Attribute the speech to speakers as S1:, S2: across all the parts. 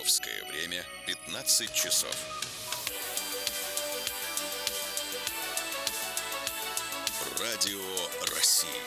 S1: Московское время 15 часов. Радио России.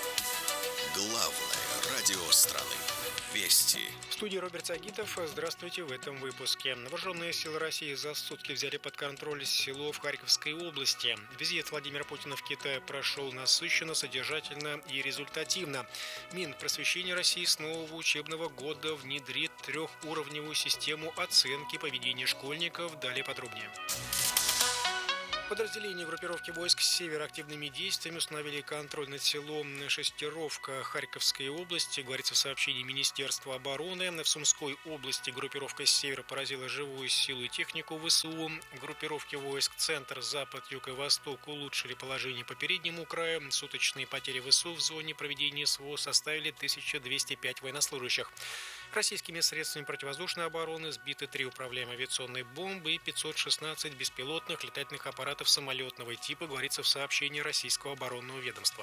S1: Главное радио страны. Вести.
S2: В студии Роберт Сагитов. Здравствуйте в этом выпуске. Вооруженные силы России за сутки взяли под контроль село в Харьковской области. Визит Владимира Путина в Китай прошел насыщенно, содержательно и результативно. Минпросвещение России с нового учебного года внедрит трехуровневую систему оценки поведения школьников. Далее подробнее. Подразделения группировки войск «Север» активными действиями установили контроль над селом Шестеровка Харьковской области, говорится в сообщении Министерства обороны. В Сумской области группировка «Север» поразила живую силу и технику ВСУ. Группировки войск «Центр», «Запад», «Юг» и «Восток» улучшили положение по переднему краю. Суточные потери ВСУ в зоне проведения СВО составили 1205 военнослужащих. Российскими средствами противовоздушной обороны сбиты 3 управляемые авиационные бомбы и 516 беспилотных летательных аппаратов самолетного типа, говорится в сообщении Российского оборонного ведомства.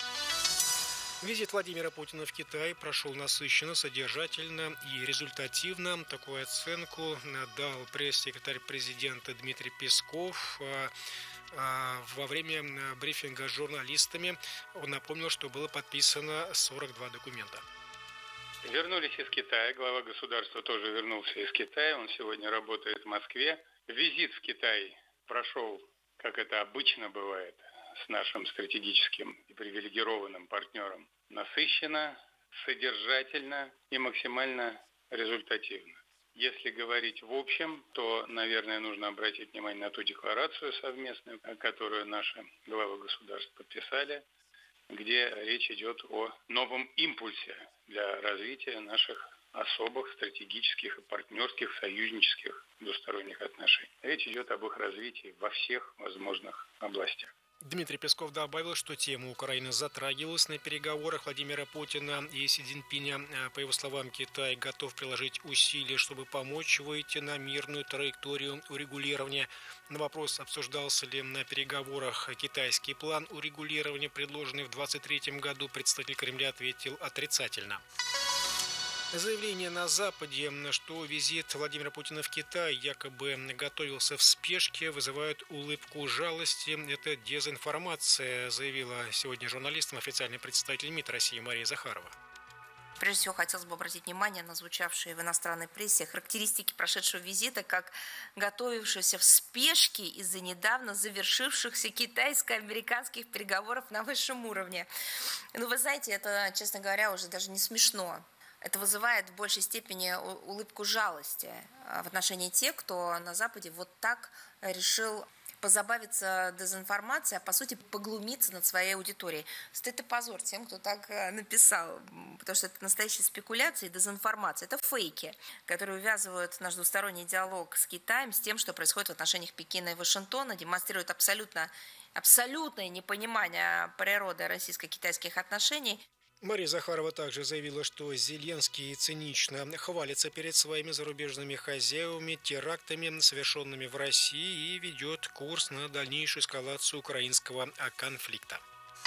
S2: Визит Владимира Путина в Китай прошел насыщенно, содержательно и результативно. Такую оценку дал пресс-секретарь президента Дмитрий Песков. Во время брифинга с журналистами он напомнил, что было подписано 42 документа.
S3: Вернулись из Китая. Глава государства тоже вернулся из Китая. Он сегодня работает в Москве. Визит в Китай прошел, как это обычно бывает, с нашим стратегическим и привилегированным партнером, насыщенно, содержательно и максимально результативно. Если говорить в общем, то, наверное, нужно обратить внимание на ту декларацию совместную, которую наши главы государств подписали, где речь идет о новом импульсе для развития наших особых стратегических и партнерских, союзнических двусторонних отношений. Речь идет об их развитии во всех возможных областях.
S2: Дмитрий Песков добавил, что тема Украины затрагивалась на переговорах Владимира Путина и Си Цзиньпиня. По его словам, Китай готов приложить усилия, чтобы помочь выйти на мирную траекторию урегулирования. На вопрос, обсуждался ли на переговорах китайский план урегулирования, предложенный в 2023 году, представитель Кремля ответил отрицательно. Заявление на Западе, что визит Владимира Путина в Китай якобы готовился в спешке, вызывает улыбку жалости. Это дезинформация, заявила сегодня журналистам официальный представитель МИД России Мария Захарова.
S4: Прежде всего, хотелось бы обратить внимание на звучавшие в иностранной прессе характеристики прошедшего визита как готовившегося в спешке из-за недавно завершившихся китайско-американских переговоров на высшем уровне. Вы знаете, это, честно говоря, уже даже не смешно. Это вызывает в большей степени улыбку жалости в отношении тех, кто на Западе вот так решил позабавиться дезинформацией, а по сути поглумиться над своей аудиторией. Это позор тем, кто так написал, потому что это настоящие спекуляции, дезинформация. Это фейки, которые увязывают наш двусторонний диалог с Китаем с тем, что происходит в отношениях Пекина и Вашингтона, демонстрируют абсолютное непонимание природы российско-китайских отношений.
S2: Мария Захарова также заявила, что Зеленский цинично хвалится перед своими зарубежными хозяевами терактами, совершенными в России, и ведет курс на дальнейшую эскалацию украинского конфликта.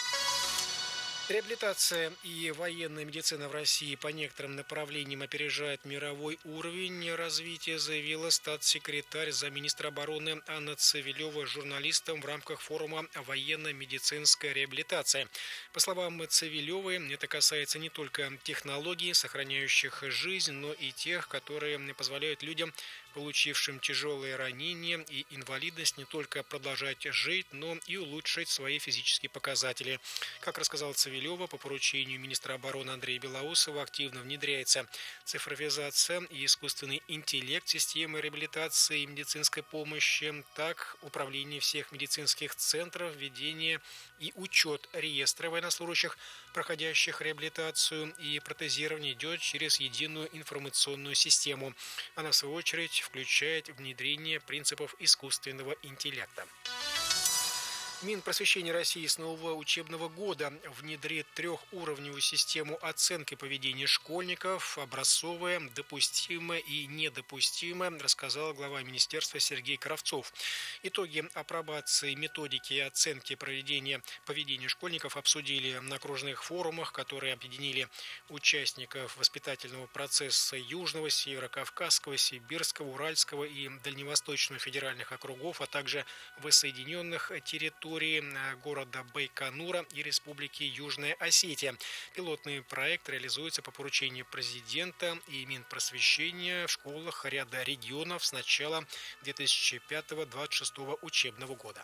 S2: Реабилитация и военная медицина в России по некоторым направлениям опережает мировой уровень развития, заявила статс-секретарь замминистра обороны Анна Цивилева журналистам в рамках форума «Военно-медицинская реабилитация». По словам Цивилевой, это касается не только технологий, сохраняющих жизнь, но и тех, которые позволяют людям, получившим тяжелые ранения и инвалидность, не только продолжать жить, но и улучшить свои физические показатели. Как рассказал Цивилева, по поручению министра обороны Андрея Белоусова активно внедряется цифровизация и искусственный интеллект системы реабилитации и медицинской помощи, так управление всех медицинских центров, ведение и учет реестра военнослужащих, проходящих реабилитацию и протезирование, идет через единую информационную систему. Она, в свою очередь, включает внедрение принципов искусственного интеллекта. Минпросвещение России с нового учебного года внедрит трехуровневую систему оценки поведения школьников, образцовое, допустимое и недопустимое, рассказал глава министерства Сергей Кравцов. Итоги апробации методики и оценки поведения школьников обсудили на окружных форумах, которые объединили участников воспитательного процесса Южного, Северо-Кавказского, Сибирского, Уральского и Дальневосточного федеральных округов, а также воссоединенных территорий города Байконура и Республики Южная Осетия. Пилотный проект реализуется по поручению президента и Минпросвещения в школах ряда регионов с начала 2025-2026 учебного года.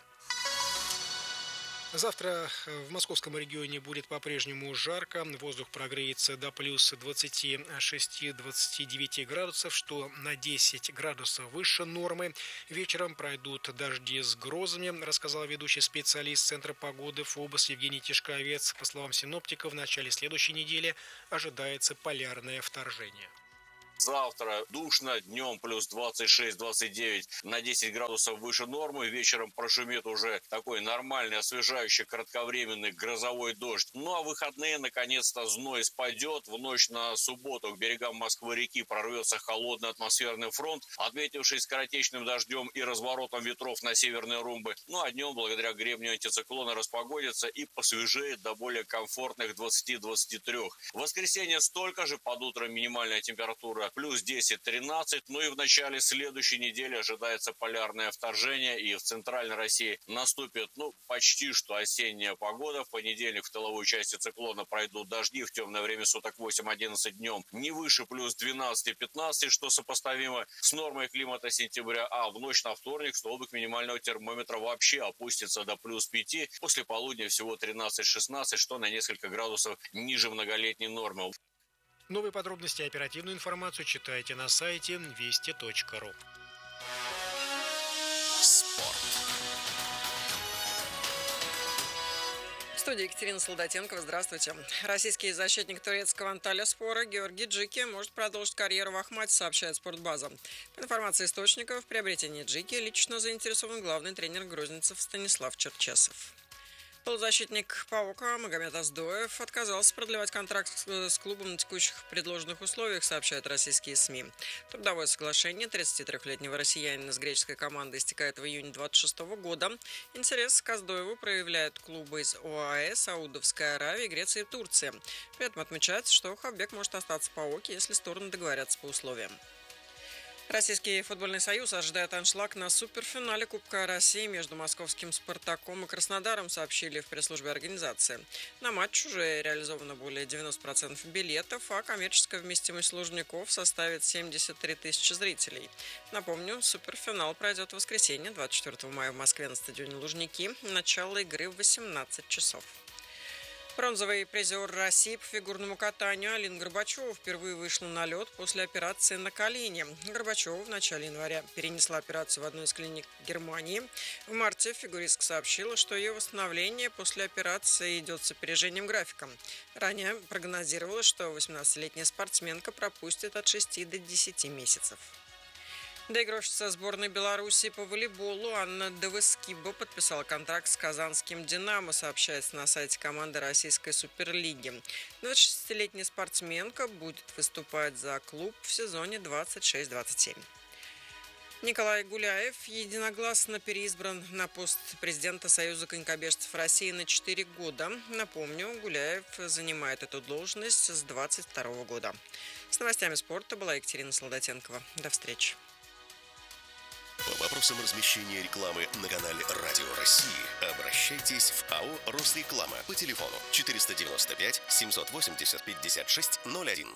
S2: Завтра в московском регионе будет по-прежнему жарко. Воздух прогреется до плюс 26-29 градусов, что на 10 градусов выше нормы. Вечером пройдут дожди с грозами, рассказал ведущий специалист Центра погоды ФОБОС Евгений Тишковец. По словам синоптиков, в начале следующей недели ожидается полярное вторжение.
S5: Завтра душно, днем плюс 26-29, на 10 градусов выше нормы. Вечером прошумит уже такой нормальный, освежающий, кратковременный грозовой дождь. Ну а в выходные, наконец-то, зной спадет. В ночь на субботу к берегам Москвы-реки прорвется холодный атмосферный фронт, отметивший скоротечным дождем и разворотом ветров на северные румбы. Ну а днем, благодаря гребню антициклона, распогодится и посвежеет до более комфортных 20-23. В воскресенье столько же, под утро минимальная температура плюс 10-13, ну и в начале следующей недели ожидается полярное вторжение, и в центральной России наступит, почти что осенняя погода. В понедельник в тыловой части циклона пройдут дожди, в темное время суток 8-11 днем, не выше плюс 12-15, что сопоставимо с нормой климата сентября, а в ночь на вторник столбик минимального термометра вообще опустится до плюс 5, после полудня всего 13-16, что на несколько градусов ниже многолетней нормы.
S2: Новые подробности и оперативную информацию читайте на сайте вести.ру.
S1: Спорт.
S6: В студии Екатерина Солдатенкова. Здравствуйте. Российский защитник турецкого Анталyaспора Георгий Джики может продолжить карьеру в Ахмате, сообщает Спортбаза. По информации источников, в приобретении Джики лично заинтересован главный тренер грузинцев Станислав Черчесов. Полузащитник ПАОКа Магомед Аздоев отказался продлевать контракт с клубом на текущих предложенных условиях, сообщают российские СМИ. Трудовое соглашение 33-летнего россиянина с греческой командой истекает в июне 2026 года. Интерес к Аздоеву проявляют клубы из ОАЭ, Саудовской Аравии, Греции и Турции. При этом отмечается, что Хаббек может остаться в ПАОКе, если стороны договорятся по условиям. Российский футбольный союз ожидает аншлаг на суперфинале Кубка России между московским «Спартаком» и Краснодаром, сообщили в пресс-службе организации. На матч уже реализовано более 90% билетов, а коммерческая вместимость Лужников составит 73 тысячи зрителей. Напомню, суперфинал пройдет в воскресенье, 24 мая в Москве на стадионе Лужники. Начало игры в 18 часов. Бронзовый призер России по фигурному катанию Алина Горбачева впервые вышла на лед после операции на колене. Горбачева в начале января перенесла операцию в одной из клиник Германии. В марте фигуристка сообщила, что ее восстановление после операции идет с опережением графика. Ранее прогнозировалось, что 18-летняя спортсменка пропустит от 6 до 10 месяцев. Доигровщица сборной Беларуси по волейболу Анна Давыскиба подписала контракт с казанским «Динамо», сообщается на сайте команды Российской Суперлиги. 26-летняя спортсменка будет выступать за клуб в сезоне 26-27. Николай Гуляев единогласно переизбран на пост президента Союза конькобежцев России на 4 года. Напомню, Гуляев занимает эту должность с 2022 года. С новостями спорта была Екатерина Солдатенкова. До встречи.
S1: По вопросам размещения рекламы на канале Радио России обращайтесь в АО «Росреклама» по телефону 495 780 5601.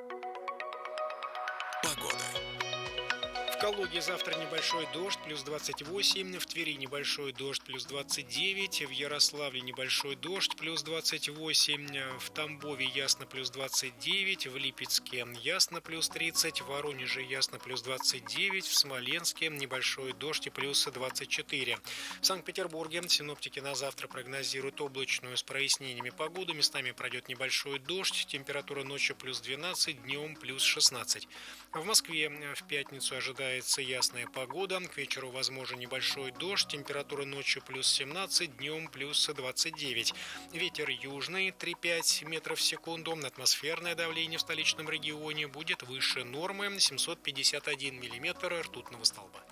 S1: Погода.
S2: В Калуге завтра небольшой дождь, плюс 28, в Твери небольшой дождь, плюс 29, в Ярославле небольшой дождь, плюс 28, в Тамбове ясно, плюс 29, в Липецке ясно, плюс 30, в Воронеже ясно, плюс 29, в Смоленске небольшой дождь и плюс 24. В Санкт-Петербурге синоптики на завтра прогнозируют облачную с прояснениями погоду, местами пройдет небольшой дождь, температура ночью плюс 12, днем плюс 16. В Москве в пятницу ожидается ожидается ясная погода. К вечеру возможен небольшой дождь. Температура ночью плюс 17, днем плюс 29. Ветер южный 3-5 метров в секунду. Атмосферное давление в столичном регионе будет выше нормы 751 миллиметр ртутного столба.